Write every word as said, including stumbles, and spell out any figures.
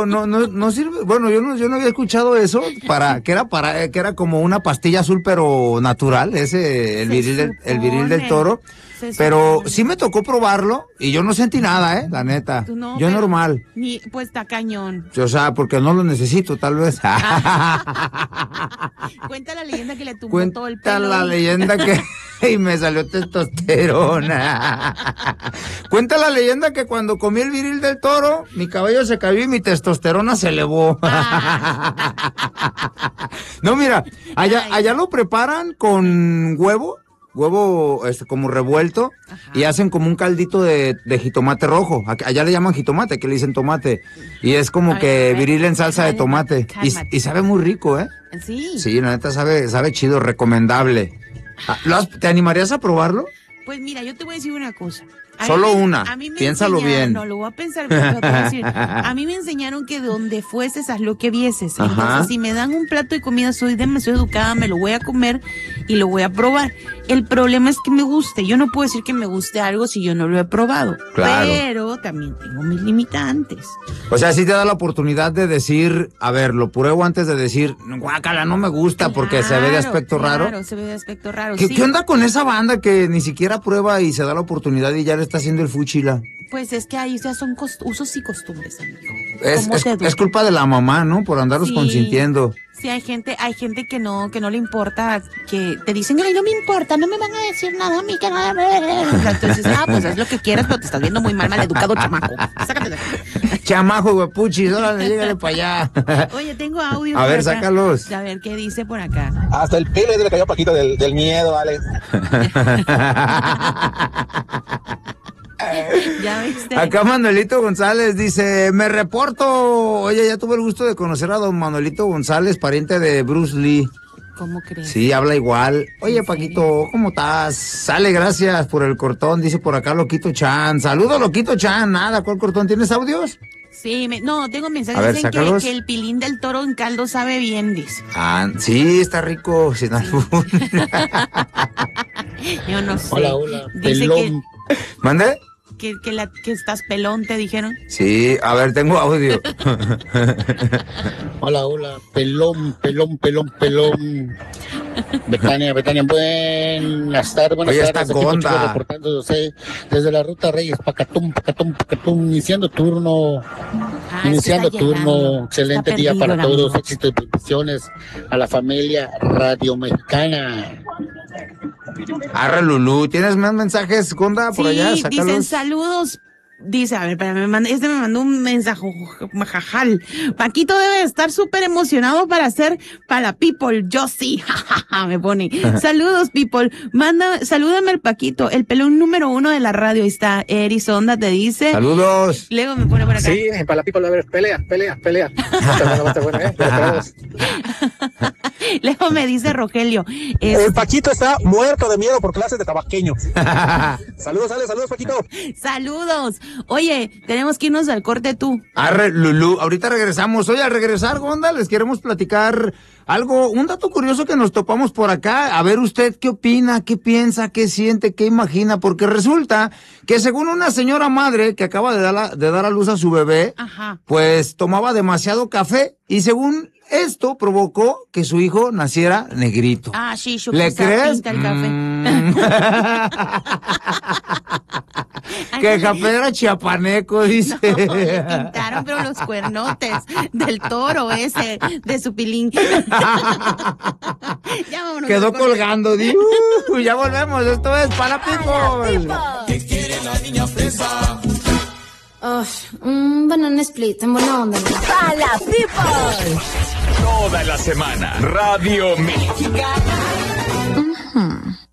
pero no, no, no sirve. Bueno, yo no, yo no había escuchado eso para, que era para, que era como una pastilla azul, pero natural, ese, el viril del, el viril del toro. Pero sí me tocó probarlo y yo no sentí nada, eh, la neta. No, yo normal. Ni, pues está cañón. O sea, porque no lo necesito, tal vez. Cuenta la leyenda que le tumbó Cuenta todo el pelo. Cuenta la leyenda que y me salió testosterona. Cuenta la leyenda que cuando comí el viril del toro, mi cabello se cayó y mi testosterona se elevó. No, mira, allá, allá lo preparan con huevo. Huevo este, como revuelto. Ajá. Y hacen como un caldito de, de jitomate rojo. Allá le llaman jitomate, que le dicen tomate. Y es como a que ver, viril ver, en salsa de tomate. Y, y sabe muy rico, ¿eh? Sí. Sí, la neta sabe, sabe chido, recomendable. ¿Te animarías a probarlo? Pues mira, yo te voy a decir una cosa. A Solo mí, una, a mí me piénsalo bien. No, lo voy a pensar, pero te voy a decir. A mí me enseñaron que donde fueses, haz lo que vieses. Entonces, ajá, si me dan un plato de comida, soy demasiado educada, me lo voy a comer y lo voy a probar. El problema es que me guste. Yo no puedo decir que me guste algo si yo no lo he probado. Claro. Pero también tengo mis limitantes. O sea, sí te da la oportunidad de decir, a ver, lo pruebo antes de decir, guácala, no me gusta, claro, porque se ve de aspecto claro, raro. Claro, se ve de aspecto raro, ¿Qué, sí. ¿Qué onda con esa banda que ni siquiera prueba y se da la oportunidad y ya le está haciendo el fuchila? Pues es que ahí ya son usos y costumbres, amigo. Es, es, es culpa de la mamá, ¿no? Por andarlos sí, consintiendo. Sí, hay gente, hay gente que no, que no le importa, que te dicen, ay, no me importa, no me van a decir nada a mí, que nada. Entonces, ah, pues haz lo que quieras, pero te estás viendo muy mal, maleducado, chamaco. Sácate de aquí. Chamaco, huepuchis, órale, llégale para allá. Oye, tengo audio. A ver, acá. Sácalos. A ver, ¿qué dice por acá? Hasta el pelo le cayó a Paquito del, del miedo, Alex. ¿Ya viste? Acá Manuelito González dice, me reporto. Oye, ya tuve el gusto de conocer a don Manuelito González, pariente de Bruce Lee. ¿Cómo crees? Sí, habla igual. Oye, Paquito, ¿cómo estás? Sale, gracias por el cortón, dice por acá Loquito Chan. Saludos, Loquito Chan. Nada, ¿cuál cortón? ¿Tienes audios? Sí, me, no, tengo mensajes. A ver, Dicen sácalos. que, que el pilín del toro en caldo sabe bien, dice. Ah, sí, está rico, sin albur. Yo no sé. Hola, hola. Dice pelón. que... ¿Mande? Que, que, la, que estás pelón, ¿te dijeron? Sí, a ver, tengo audio. Hola, hola. Pelón, pelón, pelón, pelón. Betania, Betania, buenas tardes, buenas Oye, tardes. está Gonda. Reportándose desde la ruta Reyes, Pacatum, Pacatum, Pacatum, iniciando turno. Ah, iniciando está turno. llegando. Excelente Está día perdido, para todos. amigo. Éxitos y bendiciones a la familia Radio Mexicana. Arre, Lulú. ¿Tienes más mensajes, Gonda, por sí, allá? Sácalos. Dicen saludos. Dice, a ver, espérame, me manda, este me mandó un mensaje, jajal. Paquito debe estar súper emocionado para hacer para people. Yo sí, jajaja, me pone. Saludos, people. Manda, salúdame al Paquito, el pelón número uno de la radio. Ahí está, Eris Onda te dice. Saludos. Luego me pone por acá. Sí, para la people, a ver, pelea, pelea, pelea. Va a estar bueno, ¿eh? Luego me dice Rogelio. Es... El Paquito está muerto de miedo por clases de tabaqueño. Saludos, Ale, saludos, Paquito. Saludos. Oye, tenemos que irnos al corte tú. Arre, Lulú. Ahorita regresamos. Oye, al regresar, Gonda, les queremos platicar algo, un dato curioso que nos topamos por acá. A ver usted qué opina, qué piensa, qué siente, qué imagina, porque resulta que según una señora madre que acaba de dar, a, de dar a luz a su bebé, Ajá. pues tomaba demasiado café y según esto provocó que su hijo naciera negrito. Ah, sí, yo ¿Le crees? Pinta el café. Mm. Que el café era chiapaneco, dice. No, le pintaron, pero los cuernotes del toro ese, de su pilín. Ya vámonos. Quedó colgando. Di, uh, ya volvemos. Esto es Para People. ¿Qué quiere la niña fresa? Oh, un banana split en buena onda. Para People. Toda la semana. Radio Mexicana. Uh-huh.